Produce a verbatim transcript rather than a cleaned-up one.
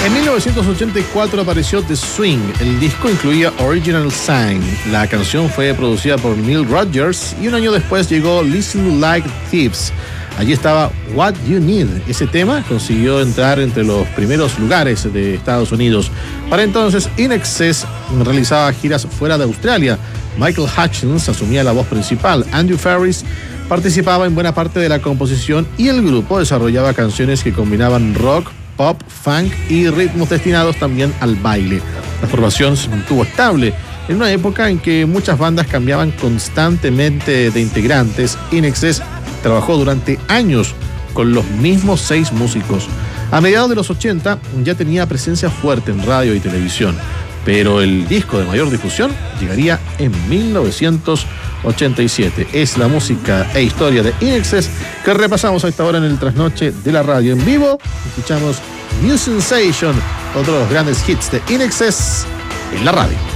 En mil novecientos ochenta y cuatro apareció The Swing. El disco incluía Original Sign. La canción fue producida por Neil Rogers y un año después llegó Listen Like Thieves. Allí estaba What You Need. Ese tema consiguió entrar entre los primeros lugares de Estados Unidos. Para entonces, In Excess realizaba giras fuera de Australia. Michael Hutchins asumía la voz principal. Andrew Farriss participaba en buena parte de la composición y el grupo desarrollaba canciones que combinaban rock, pop, funk y ritmos destinados también al baile. La formación se mantuvo estable en una época en que muchas bandas cambiaban constantemente de integrantes. In Excess trabajó durante años con los mismos seis músicos. A mediados de los ochenta ya tenía presencia fuerte en radio y televisión, pero el disco de mayor difusión llegaría en mil novecientos ochenta y siete. Es la música e historia de In Excess que repasamos a esta hora en el trasnoche de la radio en vivo. Escuchamos New Sensation, otro de los grandes hits de In Excess en la radio.